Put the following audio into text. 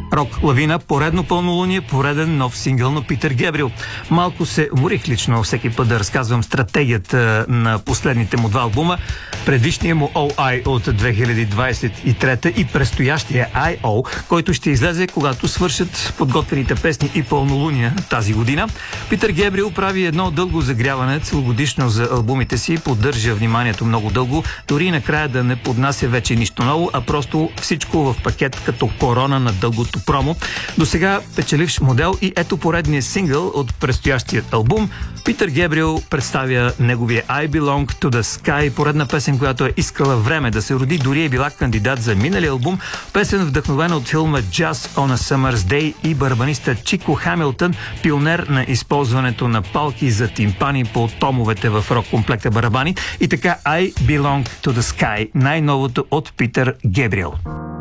Рок лавина, поредно пълнолуние, пореден нов сингъл на Питър Гебриел. Малко се уморих лично всеки път да разказвам стратегията на последните му два албума. Предишния му OI от 2023 и предстоящия I.O., който ще излезе, когато свършат подготвените песни и пълнолуния тази година. Питър Гебриел прави едно дълго загряване целогодишно за албумите си, поддържа вниманието много дълго, дори накрая да не поднася вече нищо ново, а просто всичко в пакет като корона на дългото промо. До сега печеливш модел и ето поредния сингъл от предстоящият албум. Питър Гебриел представя неговия I Belong to the Sky, поредна песен, която е искала време да се роди, дори е била кандидат за миналия албум. Песен вдъхновена от филма Jazz on a Summer's Day и барабаниста Чико Хамилтън, пионер на използването на палки за тимпани по томовете в рок-комплекта барабани. И така I Belong to the Sky, най-новото от Питър Гебриел.